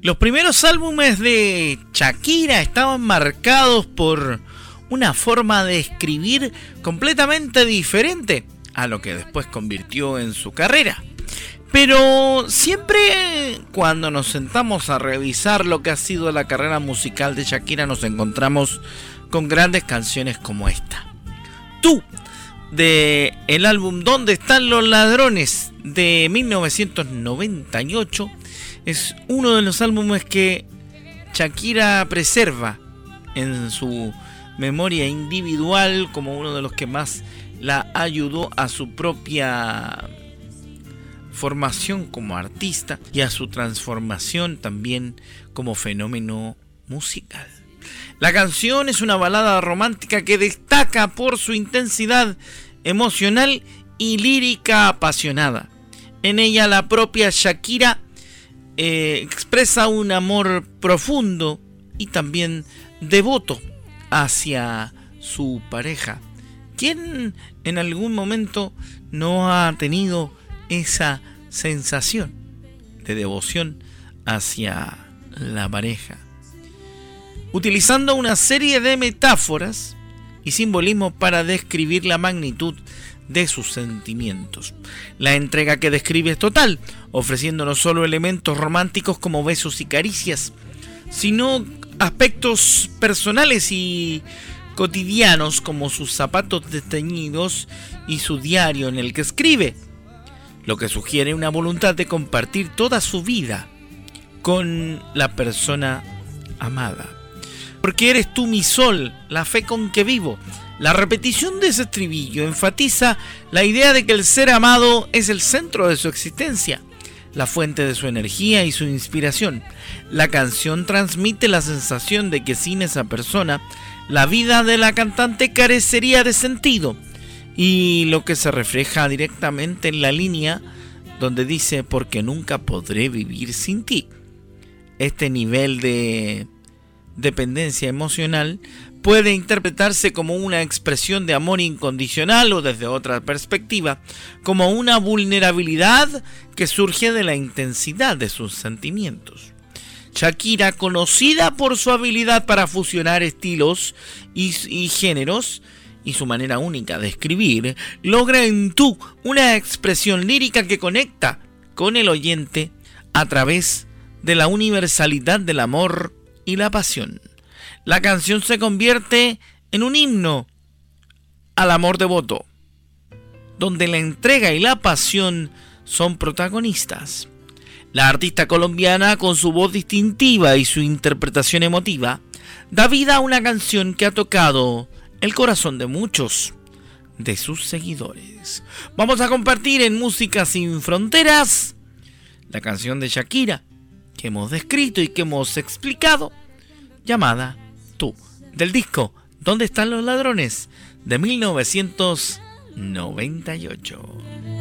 Los primeros álbumes de Shakira estaban marcados por una forma de escribir completamente diferente a lo que después convirtió en su carrera. Pero siempre cuando nos sentamos a revisar lo que ha sido la carrera musical de Shakira, nos encontramos con grandes canciones como esta. Tú, de el álbum ¿Dónde están los ladrones? De 1998, es uno de los álbumes que Shakira preserva en su memoria individual como uno de los que más la ayudó a su propia formación como artista y a su transformación también como fenómeno musical. La canción es una balada romántica que destaca por su intensidad emocional y lírica apasionada. En ella la propia Shakira expresa un amor profundo y también devoto hacia su pareja. ¿Quién en algún momento no ha tenido esa sensación de devoción hacia la pareja? Utilizando una serie de metáforas y simbolismos para describir la magnitud de sus sentimientos. La entrega que describe es total, ofreciendo no solo elementos románticos como besos y caricias, sino aspectos personales y cotidianos como sus zapatos desteñidos y su diario en el que escribe, lo que sugiere una voluntad de compartir toda su vida con la persona amada. Porque eres tú mi sol, la fe con que vivo. La repetición de ese estribillo enfatiza la idea de que el ser amado es el centro de su existencia, la fuente de su energía y su inspiración. La canción transmite la sensación de que sin esa persona, la vida de la cantante carecería de sentido, y lo que se refleja directamente en la línea donde dice: porque nunca podré vivir sin ti. Este nivel de dependencia emocional puede interpretarse como una expresión de amor incondicional o, desde otra perspectiva, como una vulnerabilidad que surge de la intensidad de sus sentimientos. Shakira, conocida por su habilidad para fusionar estilos y géneros y su manera única de escribir, logra en Tú una expresión lírica que conecta con el oyente a través de la universalidad del amor y la pasión. La canción se convierte en un himno al amor devoto, donde la entrega y la pasión son protagonistas. La artista colombiana, con su voz distintiva y su interpretación emotiva, da vida a una canción que ha tocado el corazón de muchos de sus seguidores. Vamos a compartir en Música Sin Fronteras la canción de Shakira que hemos descrito y que hemos explicado, llamada Tú, del disco ¿Dónde están los ladrones? De 1998.